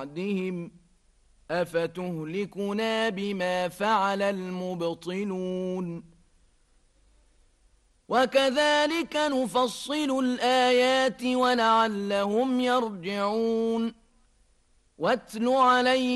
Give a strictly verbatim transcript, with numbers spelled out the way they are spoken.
بعدهم أفتهلكنا بما فعل المبطلون وكذلك نفصل الآيات ولعلهم يرجعون واتل عليهم